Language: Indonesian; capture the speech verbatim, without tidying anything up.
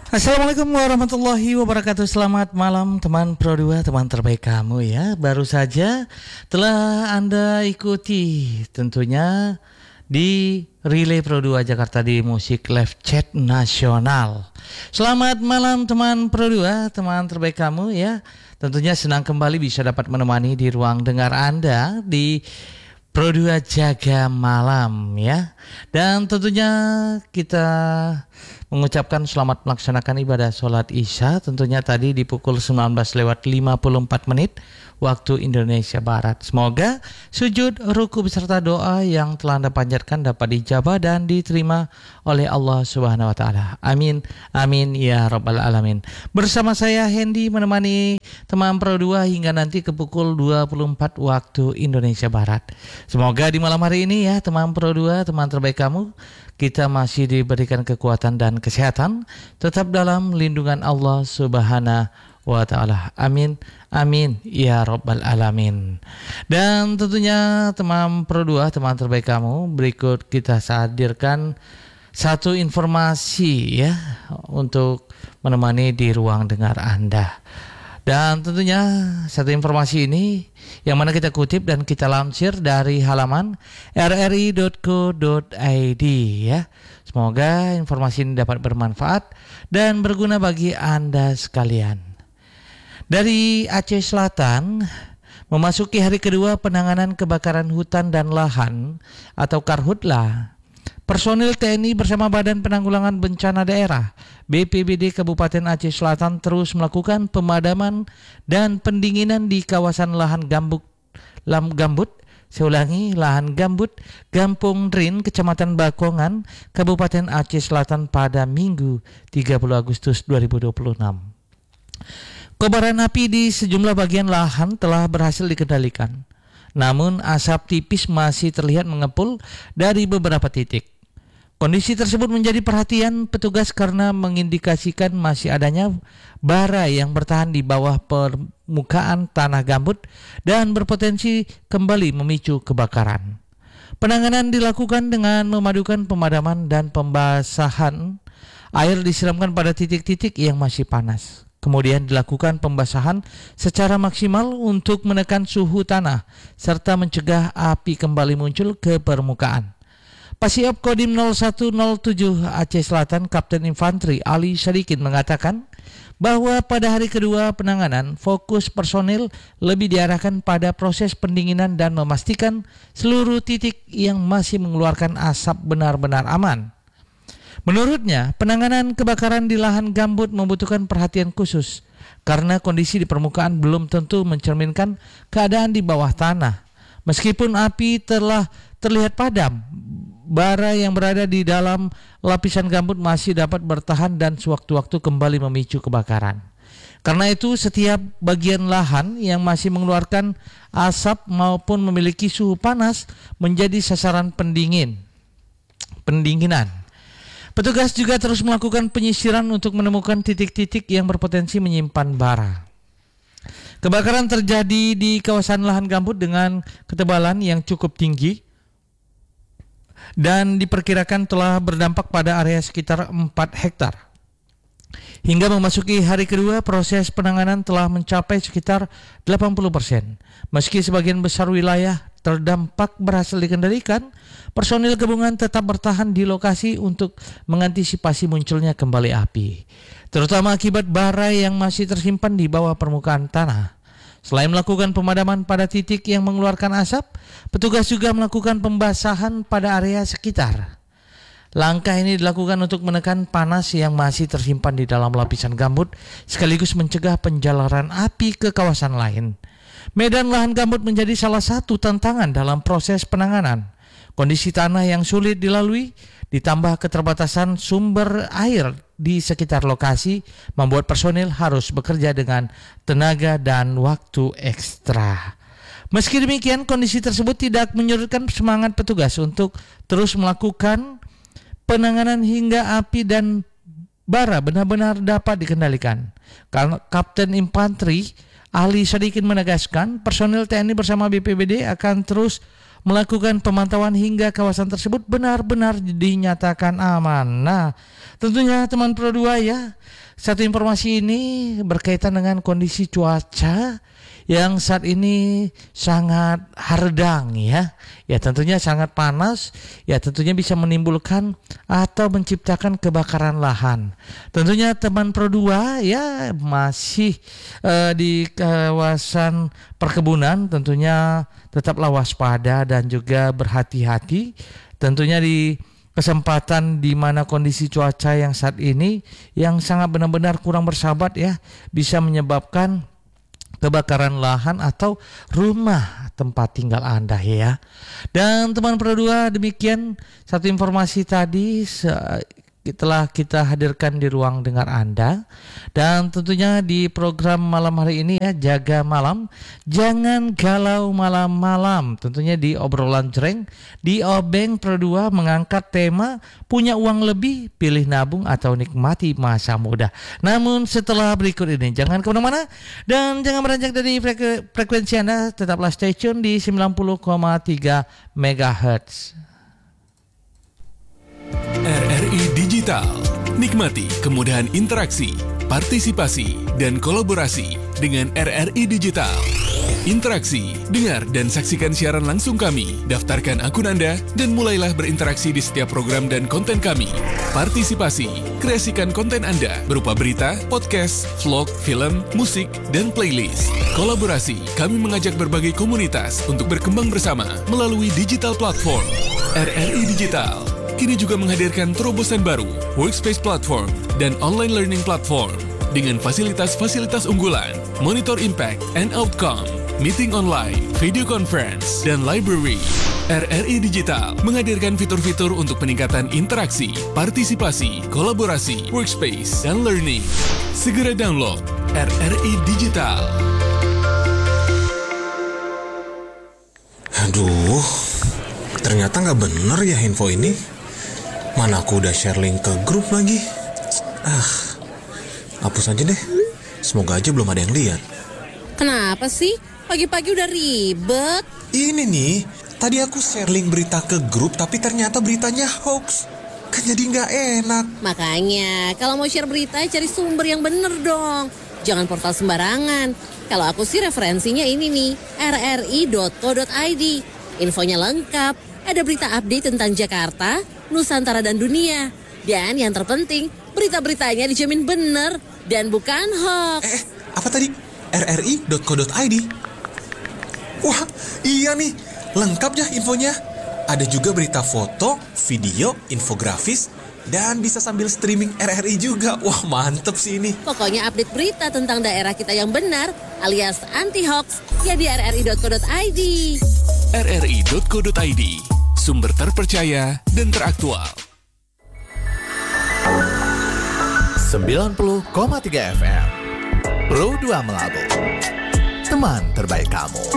Assalamualaikum warahmatullahi wabarakatuh. Selamat malam teman Pro dua, teman terbaik kamu ya. Baru saja telah Anda ikuti tentunya di Relay Pro dua Jakarta di Musik Live Chat Nasional. Selamat malam teman Pro dua, teman terbaik kamu ya. Tentunya senang kembali bisa dapat menemani di ruang dengar Anda di Pro dua Jaga Malam ya. Dan tentunya kita mengucapkan selamat melaksanakan ibadah sholat isya tentunya tadi di pukul sembilan belas lewat lima puluh empat menit waktu Indonesia Barat. Semoga sujud, ruku beserta doa yang telah Anda panjatkan dapat dijabah dan diterima oleh Allah Subhanahu wa taala. Amin. Amin ya rabbal alamin. Bersama saya Hendy menemani teman Pro dua hingga nanti ke pukul dua puluh empat waktu Indonesia Barat. Semoga di malam hari ini ya teman Pro dua, teman terbaik kamu, kita masih diberikan kekuatan dan kesehatan, tetap dalam lindungan Allah Subhanahu wa ta'ala. Amin, amin, ya rabbal alamin. Dan tentunya teman Pro dua, teman terbaik kamu, berikut kita hadirkan satu informasi ya untuk menemani di ruang dengar Anda. Dan tentunya satu informasi ini yang mana kita kutip dan kita lansir dari halaman r r i dot co dot i d ya. Semoga informasi ini dapat bermanfaat dan berguna bagi Anda sekalian. Dari Aceh Selatan, memasuki hari kedua penanganan kebakaran hutan dan lahan atau Karhutla, personil T N I bersama Badan Penanggulangan Bencana Daerah B P B D Kabupaten Aceh Selatan terus melakukan pemadaman dan pendinginan di kawasan lahan gambut, lam gambut, saya ulangi, lahan gambut, Gampung Drin, Kecamatan Bakongan, Kabupaten Aceh Selatan pada Minggu tiga puluh Agustus dua ribu dua puluh enam. Kobaran api di sejumlah bagian lahan telah berhasil dikendalikan. Namun asap tipis masih terlihat mengepul dari beberapa titik. Kondisi tersebut menjadi perhatian petugas karena mengindikasikan masih adanya bara yang bertahan di bawah permukaan tanah gambut dan berpotensi kembali memicu kebakaran. Penanganan dilakukan dengan memadukan pemadaman dan pembasahan. Air disiramkan pada titik-titik yang masih panas. Kemudian dilakukan pembasahan secara maksimal untuk menekan suhu tanah serta mencegah api kembali muncul ke permukaan. Pasiop Kodim nol satu nol tujuh Aceh Selatan Kapten Infanteri Ali Sadikin mengatakan bahwa pada hari kedua penanganan fokus personil lebih diarahkan pada proses pendinginan dan memastikan seluruh titik yang masih mengeluarkan asap benar-benar aman. Menurutnya, penanganan kebakaran di lahan gambut membutuhkan perhatian khusus karena kondisi di permukaan belum tentu mencerminkan keadaan di bawah tanah. Meskipun api telah terlihat padam, bara yang berada di dalam lapisan gambut masih dapat bertahan dan sewaktu-waktu kembali memicu kebakaran. Karena itu, setiap bagian lahan yang masih mengeluarkan asap maupun memiliki suhu panas menjadi sasaran pendingin, pendinginan. Petugas juga terus melakukan penyisiran untuk menemukan titik-titik yang berpotensi menyimpan bara. Kebakaran terjadi di kawasan lahan gambut dengan ketebalan yang cukup tinggi dan diperkirakan telah berdampak pada area sekitar empat hektar. Hingga memasuki hari kedua, proses penanganan telah mencapai sekitar delapan puluh persen. Meski sebagian besar wilayah terdampak berhasil dikendalikan, personil gabungan tetap bertahan di lokasi untuk mengantisipasi munculnya kembali api, terutama akibat bara yang masih tersimpan di bawah permukaan tanah. Selain melakukan pemadaman pada titik yang mengeluarkan asap, petugas juga melakukan pembasahan pada area sekitar. Langkah ini dilakukan untuk menekan panas yang masih tersimpan di dalam lapisan gambut, sekaligus mencegah penjalaran api ke kawasan lain. Medan lahan gambut menjadi salah satu tantangan dalam proses penanganan. Kondisi tanah yang sulit dilalui, ditambah keterbatasan sumber air di sekitar lokasi, membuat personil harus bekerja dengan tenaga dan waktu ekstra. Meski demikian, kondisi tersebut tidak menyurutkan semangat petugas untuk terus melakukan penanganan hingga api dan bara benar-benar dapat dikendalikan. Kapten Infanteri Ali Sadikin menegaskan personil T N I bersama B P B D akan terus melakukan pemantauan hingga kawasan tersebut benar-benar dinyatakan aman. Nah, tentunya teman Pro dua ya, satu informasi ini berkaitan dengan kondisi cuaca yang saat ini sangat hardang ya. Ya tentunya sangat panas, ya tentunya bisa menimbulkan atau menciptakan kebakaran lahan. Tentunya teman Pro dua ya masih uh, di kawasan perkebunan, tentunya tetaplah waspada dan juga berhati-hati. Tentunya di kesempatan di mana kondisi cuaca yang saat ini yang sangat benar-benar kurang bersahabat ya, bisa menyebabkan kebakaran lahan atau rumah tempat tinggal Anda ya. Dan teman Pro dua, demikian satu informasi tadi telah kita hadirkan di ruang dengar Anda. Dan tentunya di program malam hari ini ya, Jaga Malam, jangan galau malam-malam. Tentunya di obrolan jreng, di Obeng Pro dua mengangkat tema punya uang lebih, pilih nabung atau nikmati masa muda. Namun setelah berikut ini jangan kemana-mana dan jangan beranjak dari frek- frekuensi Anda, tetaplah stay tune di sembilan puluh koma tiga megahertz. R R I Digital. Nikmati kemudahan interaksi, partisipasi, dan kolaborasi dengan R R I Digital. Interaksi, dengar dan saksikan siaran langsung kami, daftarkan akun Anda, dan mulailah berinteraksi di setiap program dan konten kami. Partisipasi, kreasikan konten Anda berupa berita, podcast, vlog, film, musik, dan playlist. Kolaborasi, kami mengajak berbagai komunitas untuk berkembang bersama melalui digital platform. R R I Digital kini juga menghadirkan terobosan baru, workspace platform, dan online learning platform dengan fasilitas-fasilitas unggulan, monitor impact and outcome, meeting online, video conference, dan library. R R I Digital menghadirkan fitur-fitur untuk peningkatan interaksi, partisipasi, kolaborasi, workspace, dan learning. Segera download R R I Digital. Aduh, ternyata nggak bener ya info ini. Mana aku udah share link ke grup lagi. Ah, hapus aja deh. Semoga aja belum ada yang lihat. Kenapa sih? Pagi-pagi udah ribet. Ini nih, tadi aku share link berita ke grup, tapi ternyata beritanya hoax. Kan jadi nggak enak. Makanya, kalau mau share berita, cari sumber yang bener dong. Jangan portal sembarangan. Kalau aku sih referensinya ini nih, r r i dot co dot i d. Infonya lengkap, ada berita update tentang Jakarta, Nusantara dan dunia. Dan yang terpenting, berita-beritanya dijamin bener dan bukan hoax. Eh, apa tadi? r r i dot co dot i d. Wah, iya nih. Lengkap ya infonya. Ada juga berita foto, video, infografis, dan bisa sambil streaming R R I juga. Wah, mantep sih ini. Pokoknya update berita tentang daerah kita yang benar alias anti-hoax ya di r r i dot co dot i d. r r i dot co dot i d, sumber terpercaya dan teraktual. sembilan puluh koma tiga F M Pro dua Melabu, teman terbaik kamu.